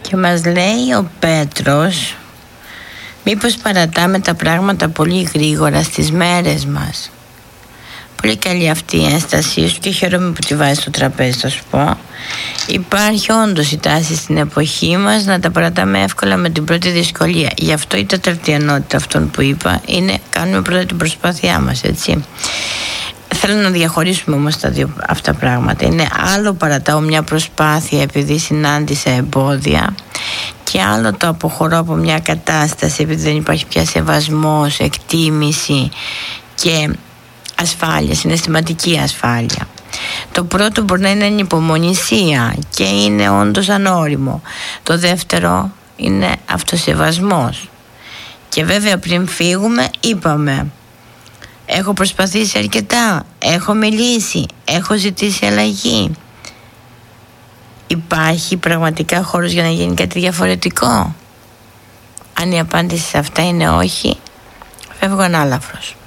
Και μας λέει ο Πέτρος, μήπως παρατάμε τα πράγματα πολύ γρήγορα στις μέρες μας. Πολύ καλή αυτή η ένστασή σου και χαίρομαι που τη βάζεις στο τραπέζι, θα σου πω. Υπάρχει όντως η τάση στην εποχή μας να τα παρατάμε εύκολα με την πρώτη δυσκολία. Γι' αυτό η τέταρτη ενότητα αυτών που είπα είναι κάνουμε πρώτα την προσπάθειά μας, έτσι. Θέλω να διαχωρίσουμε όμως τα δύο αυτά πράγματα. Είναι άλλο παρατάω μια προσπάθεια επειδή συνάντησα εμπόδια, και άλλο το αποχωρώ από μια κατάσταση επειδή δεν υπάρχει πια σεβασμός, εκτίμηση και ασφάλεια, συναισθηματική ασφάλεια. Το πρώτο μπορεί να είναι ανυπομονησία και είναι όντως ανώριμο. Το δεύτερο είναι αυτοσεβασμός. Και βέβαια πριν φύγουμε είπαμε, έχω προσπαθήσει αρκετά, έχω μιλήσει, έχω ζητήσει αλλαγή. Υπάρχει πραγματικά χώρος για να γίνει κάτι διαφορετικό? Αν η απάντηση σε αυτά είναι όχι, φεύγω ανάλαφρος.